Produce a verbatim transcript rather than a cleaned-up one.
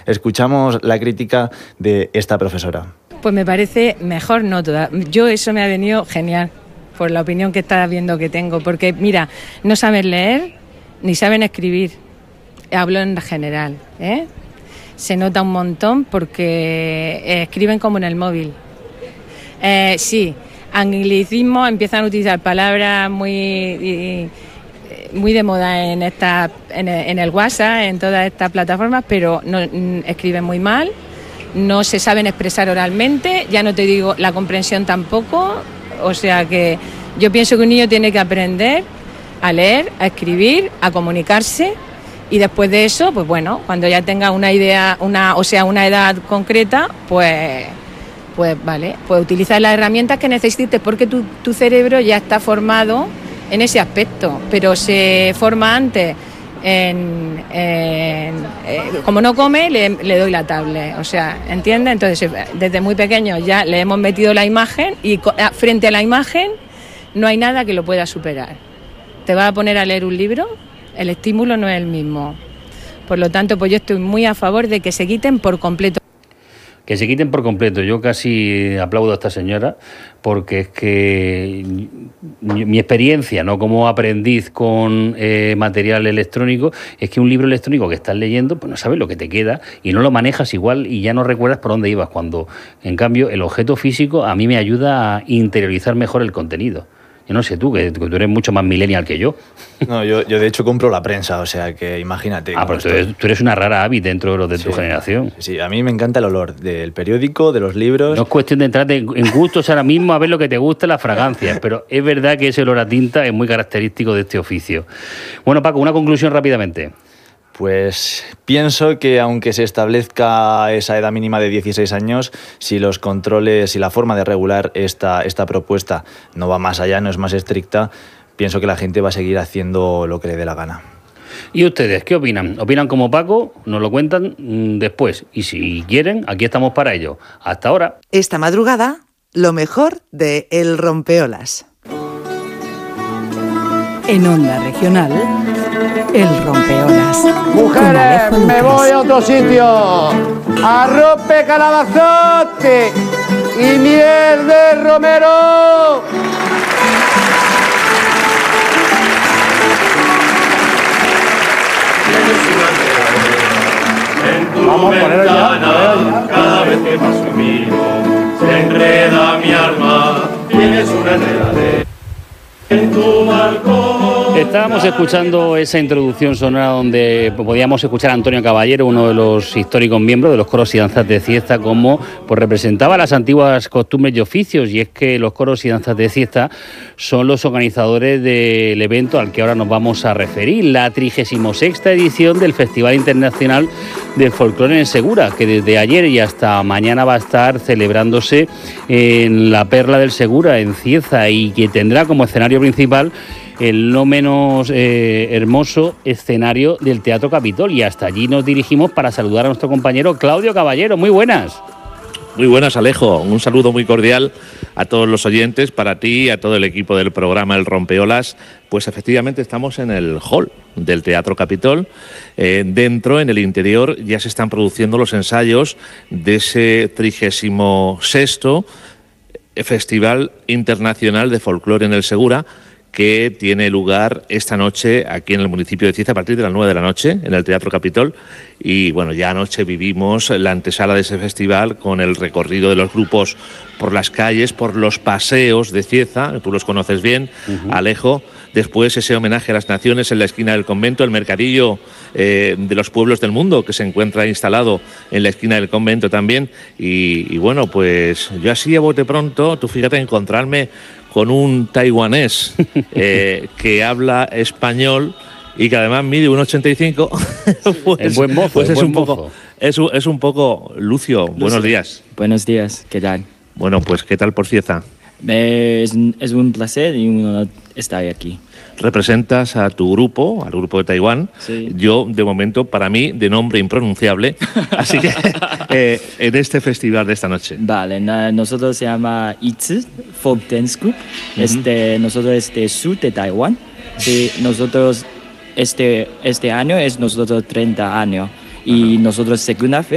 Escuchamos la crítica de esta profesora. Pues me parece mejor no toda. Yo eso me ha venido genial, por la opinión que estás viendo que tengo, porque mira, no saben leer ni saben escribir, hablo en general, ¿eh? Se nota un montón porque eh, escriben como en el móvil. Eh, sí, anglicismos, empiezan a utilizar palabras muy, muy de moda en, esta, en, el, en el WhatsApp, en todas estas plataformas, pero no, escriben muy mal, no se saben expresar oralmente, ya no te digo la comprensión tampoco, o sea que yo pienso que un niño tiene que aprender a leer, a escribir, a comunicarse. Y después de eso, pues bueno, cuando ya tenga una idea, una, o sea, una edad concreta, pues, pues vale, pues utilizar las herramientas que necesites porque tu, tu cerebro ya está formado en ese aspecto, pero se forma antes en, en eh, como no come, le, le doy la tablet, o sea, ¿entiendes? Entonces, desde muy pequeño ya le hemos metido la imagen y frente a la imagen no hay nada que lo pueda superar. ¿Te vas a poner a leer un libro? El estímulo no es el mismo. Por lo tanto, pues yo estoy muy a favor de que se quiten por completo. Que se quiten por completo. Yo casi aplaudo a esta señora porque es que mi experiencia, no como aprendiz con eh, material electrónico, es que un libro electrónico que estás leyendo, pues no sabes lo que te queda y no lo manejas igual y ya no recuerdas por dónde ibas. Cuando, en cambio, el objeto físico a mí me ayuda a interiorizar mejor el contenido. Yo no sé tú, que tú eres mucho más millennial que yo. No, yo, yo de hecho compro la prensa, o sea que imagínate. Ah, pero tú eres, tú eres una rara avis dentro de los de sí, tu generación. Sí, a mí me encanta el olor del periódico, de los libros. No es cuestión de entrar en gustos ahora mismo a ver lo que te gusta, las fragancias, pero es verdad que ese olor a tinta es muy característico de este oficio. Bueno, Paco, una conclusión rápidamente. Pues pienso que aunque se establezca esa edad mínima de dieciséis años, si los controles y la forma de regular esta, esta propuesta no va más allá, no es más estricta, pienso que la gente va a seguir haciendo lo que le dé la gana. ¿Y ustedes qué opinan? ¿Opinan como Paco? Nos lo cuentan después. Y si quieren, aquí estamos para ello. Hasta ahora. Esta madrugada, lo mejor de El Rompeolas. En Onda Regional, El Rompeolas. Mujeres, me voy a otro sitio. Arrope calabazote y miel de romero. Vamos a ponerlo ya. Cada vez que paso y miro, se enreda mi alma. Tienes una enredadera en tu balcón. Estábamos escuchando esa introducción sonora donde podíamos escuchar a Antonio Caballero, uno de los históricos miembros de los coros y danzas de Cieza, como pues representaba las antiguas costumbres y oficios, y es que los coros y danzas de Cieza son los organizadores del evento al que ahora nos vamos a referir, la trigésima sexta edición del Festival Internacional del Folclore en Segura, que desde ayer y hasta mañana va a estar celebrándose en la Perla del Segura, en Cieza, y que tendrá como escenario principal el no menos eh, hermoso escenario del Teatro Capitol, y hasta allí nos dirigimos para saludar a nuestro compañero Claudio Caballero. Muy buenas. Muy buenas, Alejo. Un saludo muy cordial a todos los oyentes, para ti y a todo el equipo del programa El Rompeolas. Pues efectivamente estamos en el hall del Teatro Capitol. Eh, dentro, en el interior, ya se están produciendo los ensayos de ese trigésimo sexto Festival Internacional de Folclore en el Segura, que tiene lugar esta noche aquí en el municipio de Cieza a partir de las nueve de la noche en el Teatro Capitol. Y bueno, ya anoche vivimos la antesala de ese festival con el recorrido de los grupos por las calles, por los paseos de Cieza, tú los conoces bien, uh-huh. Alejo. Después ese homenaje a las naciones en la esquina del convento, el mercadillo eh, de los pueblos del mundo que se encuentra instalado en la esquina del convento también. Y, y bueno, pues yo así a bote pronto, tú fíjate, encontrarme con un taiwanés eh, que habla español y que además mide un ochenta y cinco, pues, el buen mozo, pues el es, buen un poco, mozo. es, un, es un poco Lucio. Lucio. Buenos días. Buenos días, ¿qué tal? Bueno, pues ¿qué tal por Cieza? Eh, es, es un placer y un honor estar aquí. Representas a tu grupo, al grupo de Taiwán. Sí. Yo, de momento, para mí, de nombre impronunciable. Así que, eh, en este festival de esta noche. Vale, na, nosotros se llama Itzi Folk Dance Group. Uh-huh. Este, nosotros es de sur de Taiwán. Sí, nosotros, este, este año es nosotros treinta años. Y uh-huh. nosotros segunda vez